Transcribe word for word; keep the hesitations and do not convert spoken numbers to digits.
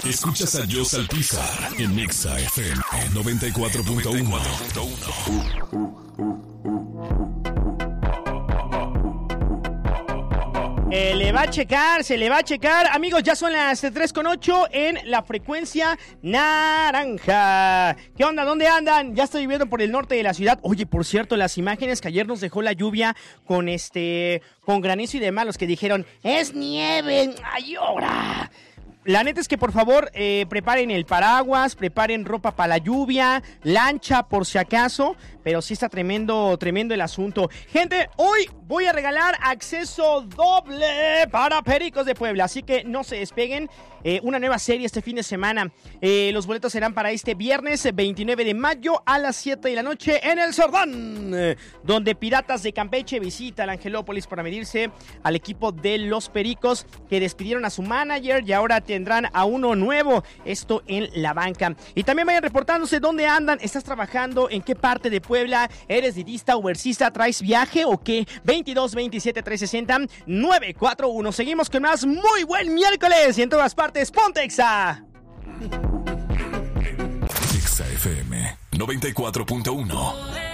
Escuchas a Joss Alpizar en Exa F M noventa y cuatro punto uno. Eh, le va a checar, se le va a checar. Amigos, ya son las tres con ocho en la frecuencia naranja. ¿Qué onda? ¿Dónde andan? Ya estoy viviendo por el norte de la ciudad. Oye, por cierto, las imágenes que ayer nos dejó la lluvia con este, con granizo y demás, los que dijeron, es nieve, ay, ahora. La neta es que por favor eh, preparen el paraguas, preparen ropa para la lluvia, lancha por si acaso, pero sí está tremendo, tremendo el asunto. Gente, hoy voy a regalar acceso doble para Pericos de Puebla, así que no se despeguen. Eh, una nueva serie este fin de semana. Eh, los boletos serán para este viernes veintinueve de mayo a las siete de la noche en el Sordán, eh, donde Piratas de Campeche visita al Angelópolis para medirse al equipo de los Pericos, que despidieron a su manager y ahora tendrán a uno nuevo, esto en la banca. Y también vayan reportándose dónde andan, estás trabajando, en qué parte de Puebla, eres didista, ubersista, traes viaje o qué. Veintidós veintisiete trescientos sesenta nueve cuatro uno. Seguimos con más. Muy buen miércoles y en todas partes, ponte Exa. Exa F M noventa y cuatro punto uno.